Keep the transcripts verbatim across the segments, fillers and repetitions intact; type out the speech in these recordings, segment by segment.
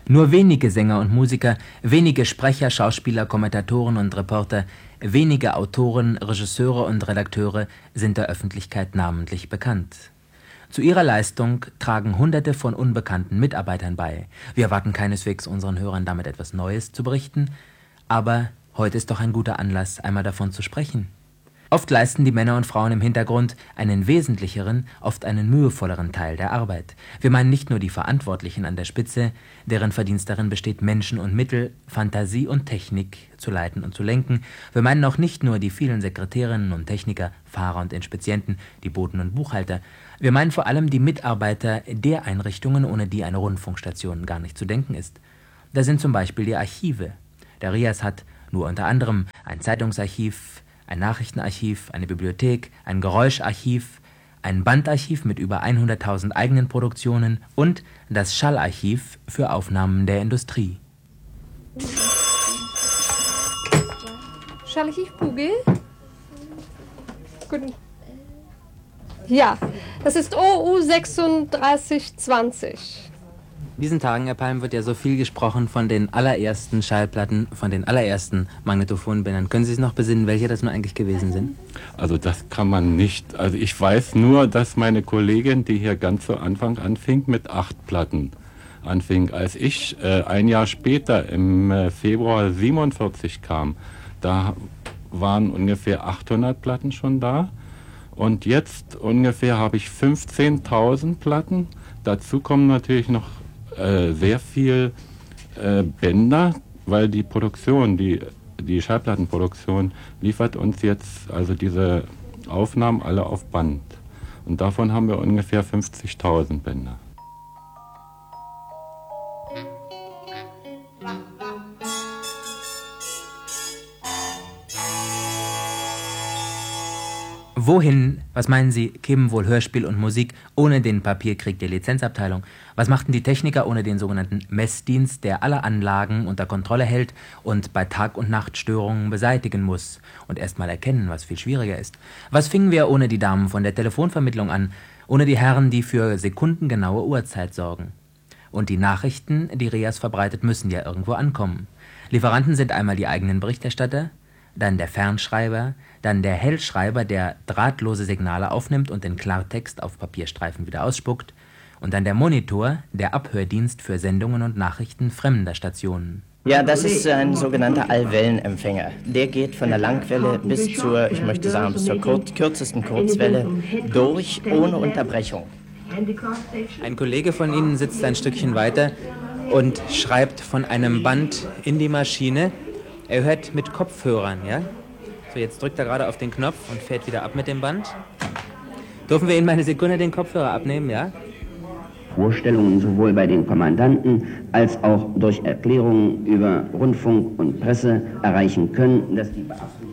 Nur wenige Sänger und Musiker, wenige Sprecher, Schauspieler, Kommentatoren und Reporter, wenige Autoren, Regisseure und Redakteure sind der Öffentlichkeit namentlich bekannt. Zu ihrer Leistung tragen Hunderte von unbekannten Mitarbeitern bei. Wir erwarten keineswegs, unseren Hörern damit etwas Neues zu berichten, aber heute ist doch ein guter Anlass, einmal davon zu sprechen. Oft leisten die Männer und Frauen im Hintergrund einen wesentlicheren, oft einen mühevolleren Teil der Arbeit. Wir meinen nicht nur die Verantwortlichen an der Spitze, deren Verdienst darin besteht, Menschen und Mittel, Fantasie und Technik zu leiten und zu lenken. Wir meinen auch nicht nur die vielen Sekretärinnen und Techniker, Fahrer und Inspizienten, die Boten und Buchhalter. Wir meinen vor allem die Mitarbeiter der Einrichtungen, ohne die eine Rundfunkstation gar nicht zu denken ist. Da sind zum Beispiel die Archive. Der RIAS hat nur unter anderem ein Zeitungsarchiv, ein Nachrichtenarchiv, eine Bibliothek, ein Geräuscharchiv, ein Bandarchiv mit über hunderttausend eigenen Produktionen und das Schallarchiv für Aufnahmen der Industrie. Schallarchiv Bugel? Guten. Ja, das ist O U sechsunddreißig zwanzig. In diesen Tagen, Herr Palm, wird ja so viel gesprochen von den allerersten Schallplatten, von den allerersten Magnetophonbändern. Können Sie sich noch besinnen, welche das nur eigentlich gewesen sind? Also das kann man nicht. Also ich weiß nur, dass meine Kollegin, die hier ganz zu Anfang anfing, mit acht Platten anfing. Als ich äh, ein Jahr später, im äh, Februar siebenundvierzig kam, da waren ungefähr achthundert Platten schon da. Und jetzt ungefähr habe ich fünfzehntausend Platten. Dazu kommen natürlich noch äh, sehr viel äh, Bänder, weil die Produktion, die, die Schallplattenproduktion liefert uns jetzt also diese Aufnahmen alle auf Band. Und davon haben wir ungefähr fünfzigtausend Bänder. Wohin, was meinen Sie, kämen wohl Hörspiel und Musik ohne den Papierkrieg der Lizenzabteilung? Was machten die Techniker ohne den sogenannten Messdienst, der alle Anlagen unter Kontrolle hält und bei Tag- und Nachtstörungen beseitigen muss und erstmal erkennen, was viel schwieriger ist? Was fingen wir ohne die Damen von der Telefonvermittlung an, ohne die Herren, die für sekundengenaue Uhrzeit sorgen? Und die Nachrichten, die RIAS verbreitet, müssen ja irgendwo ankommen. Lieferanten sind einmal die eigenen Berichterstatter, dann der Fernschreiber, dann der Hellschreiber, der drahtlose Signale aufnimmt und den Klartext auf Papierstreifen wieder ausspuckt, und dann der Monitor, der Abhördienst für Sendungen und Nachrichten fremder Stationen. Ja, das ist ein sogenannter Allwellenempfänger. Der geht von der Langwelle bis zur, ich möchte sagen, bis zur kur- kürzesten Kurzwelle durch, ohne Unterbrechung. Ein Kollege von Ihnen sitzt ein Stückchen weiter und schreibt von einem Band in die Maschine. Er hört mit Kopfhörern, ja? So, jetzt drückt er gerade auf den Knopf und fährt wieder ab mit dem Band. Dürfen wir Ihnen mal eine Sekunde den Kopfhörer abnehmen, ja? Vorstellungen sowohl bei den Kommandanten als auch durch Erklärungen über Rundfunk und Presse erreichen können, dass die Beamten...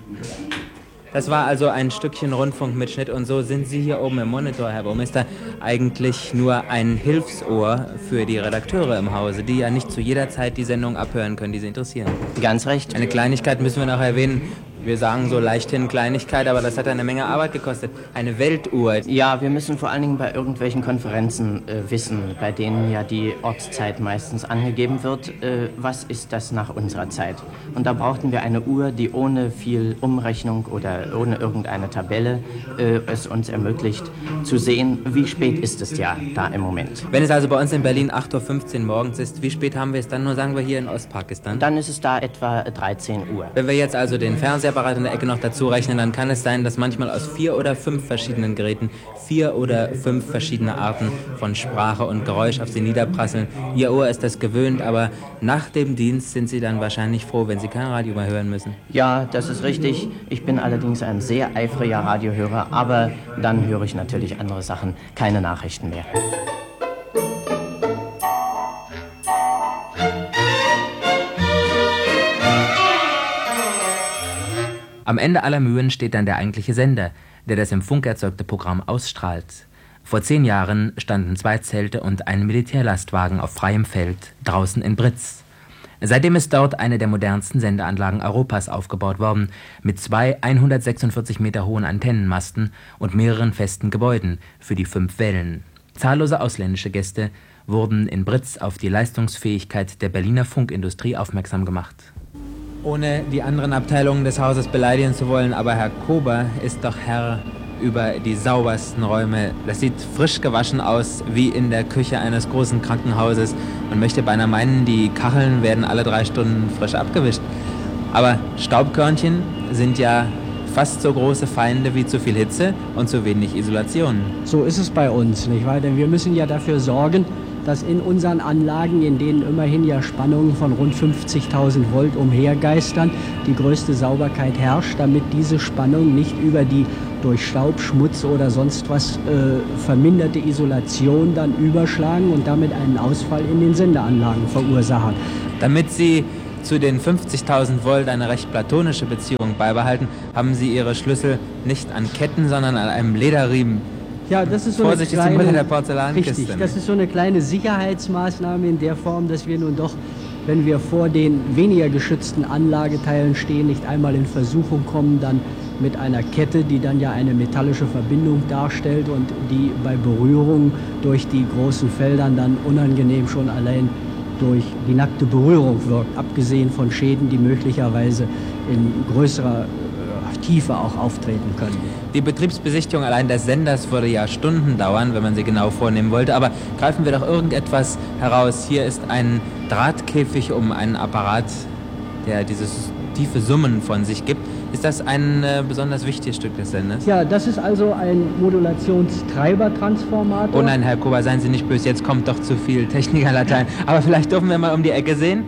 Das war also ein Stückchen Rundfunkmitschnitt und so sind Sie hier oben im Monitor, Herr Baumeister, eigentlich nur ein Hilfsohr für die Redakteure im Hause, die ja nicht zu jeder Zeit die Sendung abhören können, die Sie interessieren. Ganz recht. Eine Kleinigkeit müssen wir noch erwähnen. Wir sagen so leichthin Kleinigkeit, aber das hat eine Menge Arbeit gekostet. Eine Weltuhr. Ja, wir müssen vor allen Dingen bei irgendwelchen Konferenzen äh, wissen, bei denen ja die Ortszeit meistens angegeben wird, äh, was ist das nach unserer Zeit. Und da brauchten wir eine Uhr, die ohne viel Umrechnung oder ohne irgendeine Tabelle äh, es uns ermöglicht zu sehen, wie spät ist es ja da im Moment. Wenn es also bei uns in Berlin acht Uhr fünfzehn morgens ist, wie spät haben wir es dann? Nur sagen wir hier in Ostpakistan. Dann ist es da etwa dreizehn Uhr. Wenn wir jetzt also den Fernseher in der Ecke noch dazu rechnen, dann kann es sein, dass manchmal aus vier oder fünf verschiedenen Geräten vier oder fünf verschiedene Arten von Sprache und Geräusch auf Sie niederprasseln. Ihr Ohr ist das gewöhnt, aber nach dem Dienst sind Sie dann wahrscheinlich froh, wenn Sie kein Radio mehr hören müssen. Ja, das ist richtig. Ich bin allerdings ein sehr eifriger Radiohörer, aber dann höre ich natürlich andere Sachen, keine Nachrichten mehr. Am Ende aller Mühen steht dann der eigentliche Sender, der das im Funk erzeugte Programm ausstrahlt. Vor zehn Jahren standen zwei Zelte und ein Militärlastwagen auf freiem Feld draußen in Britz. Seitdem ist dort eine der modernsten Sendeanlagen Europas aufgebaut worden, mit zwei hundertsechsundvierzig Meter hohen Antennenmasten und mehreren festen Gebäuden für die fünf Wellen. Zahllose ausländische Gäste wurden in Britz auf die Leistungsfähigkeit der Berliner Funkindustrie aufmerksam gemacht. Ohne die anderen Abteilungen des Hauses beleidigen zu wollen, aber Herr Kober ist doch Herr über die saubersten Räume. Das sieht frisch gewaschen aus, wie in der Küche eines großen Krankenhauses. Man möchte beinahe meinen, die Kacheln werden alle drei Stunden frisch abgewischt. Aber Staubkörnchen sind ja fast so große Feinde wie zu viel Hitze und zu wenig Isolation. So ist es bei uns, nicht wahr? Denn wir müssen ja dafür sorgen, dass in unseren Anlagen, in denen immerhin ja Spannungen von rund fünfzigtausend Volt umhergeistern, die größte Sauberkeit herrscht, damit diese Spannung nicht über die durch Staub, Schmutz oder sonst was äh, verminderte Isolation dann überschlagen und damit einen Ausfall in den Sendeanlagen verursachen. Damit Sie zu den fünfzigtausend Volt eine recht platonische Beziehung beibehalten, haben Sie Ihre Schlüssel nicht an Ketten, sondern an einem Lederriemen. Ja, das ist so Vorsichtig eine kleine, zum der Porzellankiste. Richtig, das ist so eine kleine Sicherheitsmaßnahme in der Form, dass wir nun doch, wenn wir vor den weniger geschützten Anlageteilen stehen, nicht einmal in Versuchung kommen, dann mit einer Kette, die dann ja eine metallische Verbindung darstellt und die bei Berührung durch die großen Feldern dann unangenehm schon allein durch die nackte Berührung wirkt, abgesehen von Schäden, die möglicherweise in größerer Tiefe auch auftreten können. Die Betriebsbesichtigung allein des Senders würde ja Stunden dauern, wenn man sie genau vornehmen wollte, aber greifen wir doch irgendetwas heraus. Hier ist ein Drahtkäfig um einen Apparat, der dieses tiefe Summen von sich gibt. Ist das ein äh, besonders wichtiges Stück des Senders? Ja, das ist also ein Modulationstreibertransformator. Oh nein, Herr Kober, seien Sie nicht böse, jetzt kommt doch zu viel Technikerlatein. Aber vielleicht dürfen wir mal um die Ecke sehen.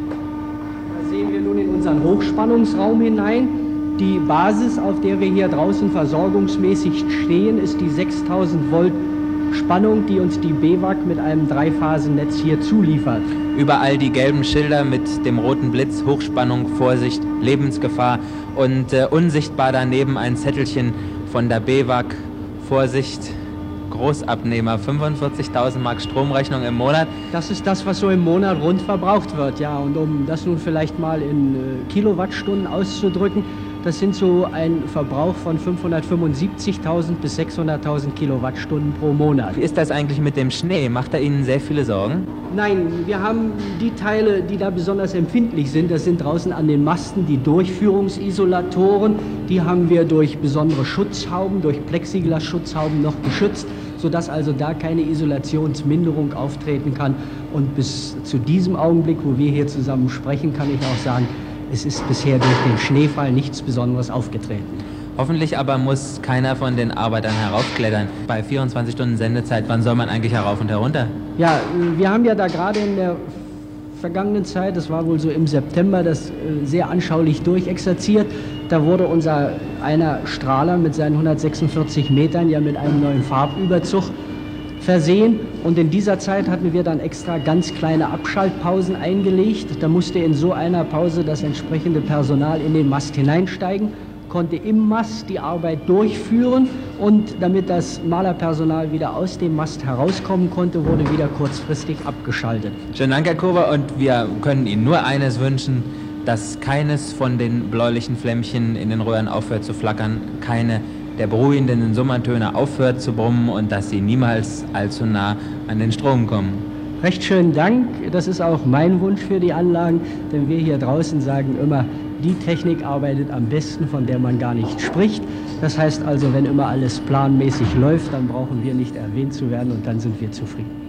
Da sehen wir nun in unseren Hochspannungsraum hinein. Die Basis, auf der wir hier draußen versorgungsmäßig stehen, ist die sechstausend Volt Spannung, die uns die B W A C mit einem Dreiphasennetz hier zuliefert. Überall die gelben Schilder mit dem roten Blitz, Hochspannung, Vorsicht, Lebensgefahr und äh, unsichtbar daneben ein Zettelchen von der B W A C, Vorsicht, Großabnehmer, fünfundvierzigtausend Mark Stromrechnung im Monat. Das ist das, was so im Monat rund verbraucht wird, ja. Und um das nun vielleicht mal in äh, Kilowattstunden auszudrücken, das sind so ein Verbrauch von fünfhundertfünfundsiebzigtausend bis sechshunderttausend Kilowattstunden pro Monat. Wie ist das eigentlich mit dem Schnee? Macht er Ihnen sehr viele Sorgen? Nein, wir haben die Teile, die da besonders empfindlich sind, das sind draußen an den Masten die Durchführungsisolatoren. Die haben wir durch besondere Schutzhauben, durch Plexiglas-Schutzhauben noch geschützt, sodass also da keine Isolationsminderung auftreten kann. Und bis zu diesem Augenblick, wo wir hier zusammen sprechen, kann ich auch sagen, es ist bisher durch den Schneefall nichts Besonderes aufgetreten. Hoffentlich aber muss keiner von den Arbeitern heraufklettern. Bei vierundzwanzig Stunden Sendezeit, wann soll man eigentlich herauf und herunter? Ja, wir haben ja da gerade in der vergangenen Zeit, das war wohl so im September, das sehr anschaulich durchexerziert. Da wurde unser einer Strahler mit seinen hundertsechsundvierzig Metern ja mit einem neuen Farbüberzug versehen. Und in dieser Zeit hatten wir dann extra ganz kleine Abschaltpausen eingelegt. Da musste in so einer Pause das entsprechende Personal in den Mast hineinsteigen, konnte im Mast die Arbeit durchführen und damit das Malerpersonal wieder aus dem Mast herauskommen konnte, wurde wieder kurzfristig abgeschaltet. Schönen Dank, Herr Kober, und wir können Ihnen nur eines wünschen, dass keines von den bläulichen Flämmchen in den Röhren aufhört zu flackern, keine der beruhigenden Summertöne aufhört zu brummen und dass Sie niemals allzu nah an den Strom kommen. Recht schönen Dank, das ist auch mein Wunsch für die Anlagen, denn wir hier draußen sagen immer, die Technik arbeitet am besten, von der man gar nicht spricht. Das heißt also, wenn immer alles planmäßig läuft, dann brauchen wir nicht erwähnt zu werden und dann sind wir zufrieden.